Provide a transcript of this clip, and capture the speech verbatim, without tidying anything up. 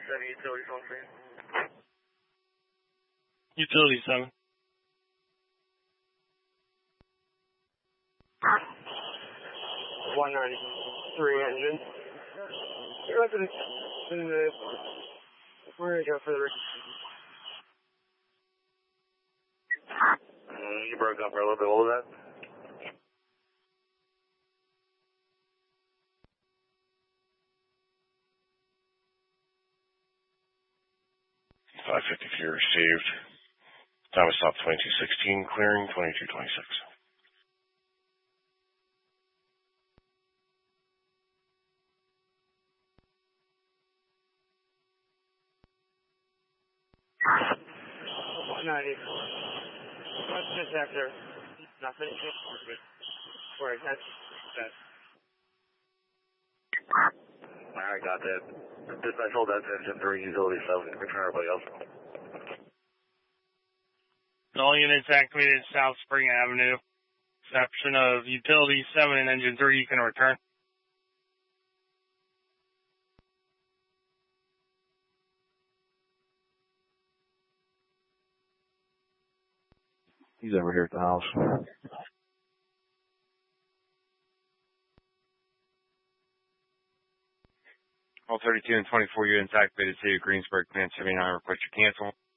seven, utility phone for you. Utility seven. one ninety-three engine. You're up to the, we're going to go for the uh, you broke up for a little bit. What was that? five fifty if you received. Time of stop twenty-two sixteen, clearing twenty-two twenty-six. one ninety. What's this after? Nothing. Where is that? That. Alright, got that. This I told that to engine three, utility seven. Return everybody else. All units activated South Spring Avenue. Exception of utility seven and engine three, you can return. He's over here at the house. All thirty-two and twenty-four units activated, City of Greensburg, Command seventy-nine, request your cancel.